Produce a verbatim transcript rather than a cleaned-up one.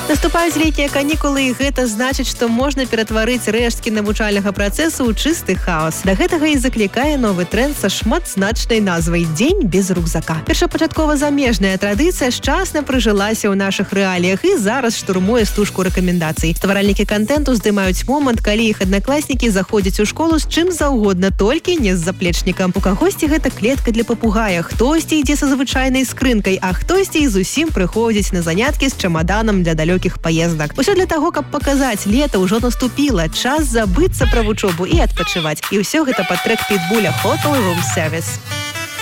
Наступаюць летнія канікулы, і гэта значыць, што можна ператварыць рэшткі навучальнага працэсу ў чысты хаос. Да гэтага і заклікае новы тренд са шматзначнай назвай «Дзень без рюкзака». Першапачаткова замежная традыцыя шчасна прыжылася ў нашых рэаліях і зараз штурмуе стужку рэкамендацый. Стваральнікі кантэнту здымаюць момант, калі іх аднакласнікі заходзяць у школу з чым заўгодна, толькі не з заплечнікам. У кагосьці гэта клетка для папугая, хтосьці ідзе са звычайнай скрынкай, а хтосьці і зусім прыходзіць на заняткі з чамаданам для далёкіх паездак. Усё для таго, каб паказаць, лета ўжо наступіла, час забыцца пра вучобу і адпачываць. І ўсё гэта пад трэк Питбуля «Hotel Room Service».